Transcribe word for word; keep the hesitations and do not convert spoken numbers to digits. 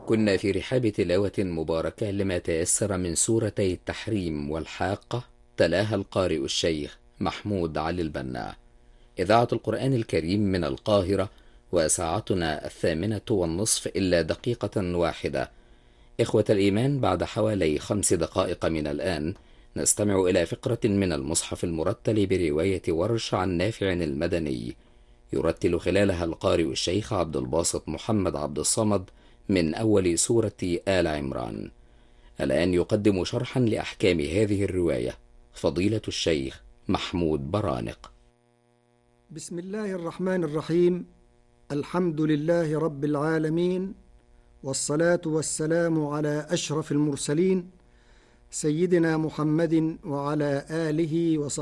كنا في رحاب تلاوة مباركة لما تيسر من سورتي التحريم والحاقة، تلاها القارئ الشيخ محمود علي البنا. إذاعة القرآن الكريم من القاهرة، وساعتنا الثامنة والنصف إلا دقيقة واحدة. إخوة الإيمان، بعد حوالي خمس دقائق من الآن نستمع إلى فقرة من المصحف المرتل برواية ورش عن نافع المدني، يرتل خلالها القارئ الشيخ عبد الباسط محمد عبد الصمد من أول سورة آل عمران. الآن يقدم شرحا لأحكام هذه الرواية فضيلة الشيخ محمود برانق. بسم الله الرحمن الرحيم. الحمد لله رب العالمين، والصلاة والسلام على أشرف المرسلين سيدنا محمد وعلى آله وصحبه